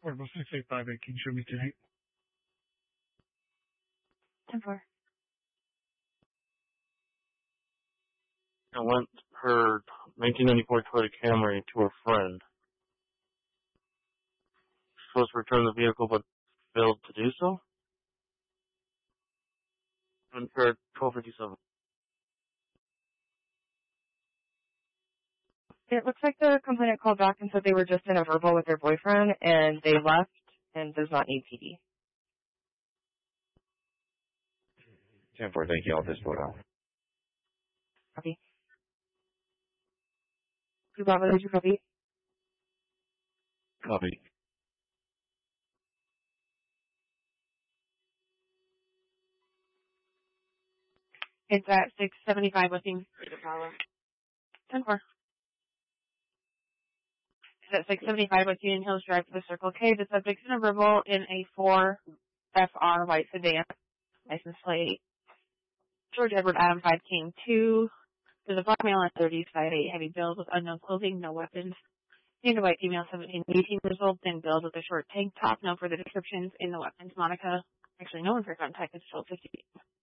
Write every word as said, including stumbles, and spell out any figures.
Affordable six eight five eight, can you show me tonight? ten four. I lent her nineteen ninety-four Toyota Camry to her friend. She's supposed to return the vehicle, but failed to do so. And for twelve fifty-seven. It looks like the complainant called back and said they were just in a verbal with their boyfriend, and they left and does not need P D. ten four, thank you. I'll just vote out. Copy. Two Bravo, did you copy? Copy. It's at six seventy-five Westing ten four. It's at six seventy-five West Union Hills Drive to the Circle K. The subject's in a verbal in a four F R white sedan. License plate George Edward Adam five King two. There's a black male at thirty, five eight, heavy build with unknown clothing, no weapons. And a white female, seventeen, eighteen years old, thin build with a short tank top. No further descriptions in the weapons. Monica, actually no one for contact. It's twelve fifty.